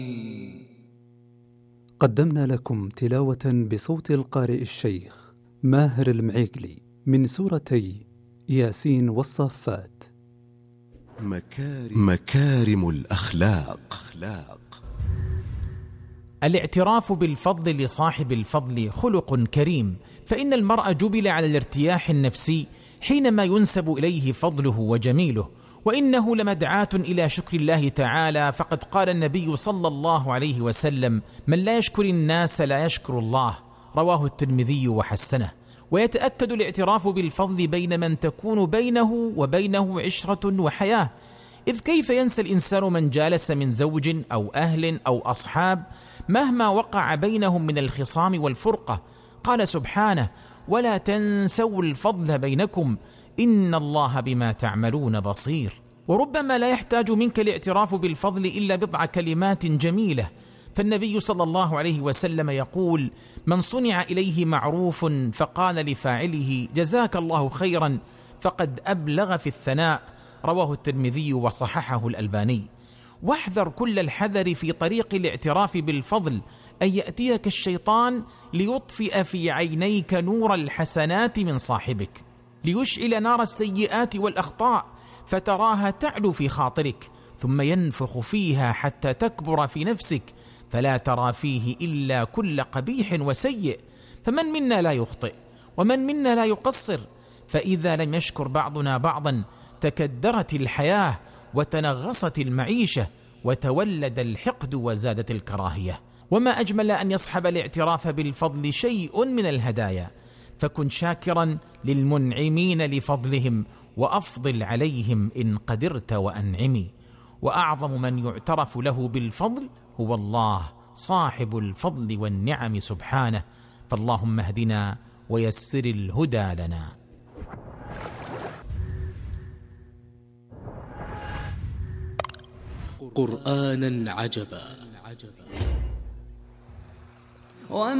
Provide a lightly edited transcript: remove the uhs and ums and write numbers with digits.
قدمنا لكم تلاوة بصوت القارئ الشيخ ماهر المعيقلي من سورتي ياسين والصافات. مكارم الأخلاق. الاعتراف بالفضل لصاحب الفضل خلق كريم، فإن المرء جبل على الارتياح النفسي حينما ينسب إليه فضله وجميله، وإنه لمدعاة إلى شكر الله تعالى، فقد قال النبي صلى الله عليه وسلم: من لا يشكر الناس لا يشكر الله، رواه الترمذي وحسنه. ويتأكد الاعتراف بالفضل بين من تكون بينه وبينه عشرة وحياة، إذ كيف ينسى الإنسان من جالس من زوج أو أهل أو أصحاب مهما وقع بينهم من الخصام والفرقة؟ قال سبحانه: ولا تنسوا الفضل بينكم إن الله بما تعملون بصير. وربما لا يحتاج منك الاعتراف بالفضل إلا بضع كلمات جميلة، فالنبي صلى الله عليه وسلم يقول: من صنع إليه معروف فقال لفاعله جزاك الله خيرا فقد أبلغ في الثناء، رواه الترمذي وصححه الألباني. واحذر كل الحذر في طريق الاعتراف بالفضل أن يأتيك الشيطان ليطفئ في عينيك نور الحسنات من صاحبك، ليشعل نار السيئات والأخطاء فتراها تعلو في خاطرك، ثم ينفخ فيها حتى تكبر في نفسك، فلا ترى فيه إلا كل قبيح وسيء. فمن منا لا يخطئ ومن منا لا يقصر، فإذا لم يشكر بعضنا بعضا تكدرت الحياة وتنغصت المعيشة وتولد الحقد وزادت الكراهية. وما أجمل أن يصحب الاعتراف بالفضل شيء من الهدايا، فكن شاكرا للمنعمين لفضلهم وأفضل عليهم إن قدرت وأنعمي. وأعظم من يعترف له بالفضل هو الله صاحب الفضل والنعم سبحانه، فاللهم اهدنا ويسر الهدى لنا. قرآنا عجبا.